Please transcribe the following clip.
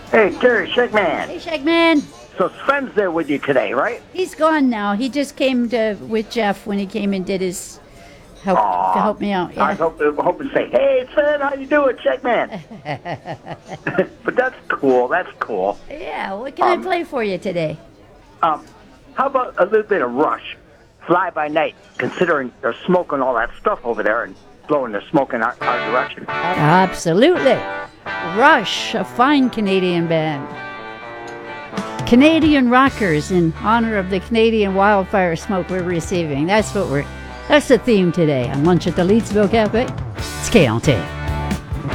Hey, Terry, Shagman. Hey, Shagman. So Sven's there with you today, right? He's gone now. He just came with Jeff when he came and did his help to help me out. I Yeah. was hoping to say, hey, Sven, how you doing, Shagman? But that's cool. That's cool. Yeah. What can I play for you today? How about a little bit of Rush, Fly By Night, considering they're smoking all that stuff over there and blowing the smoke in our direction. Absolutely. Rush, a fine Canadian band. Canadian rockers in honor of the Canadian wildfire smoke we're receiving. That's the theme today on Lunch at the Leedsville Cafe. It's KLT.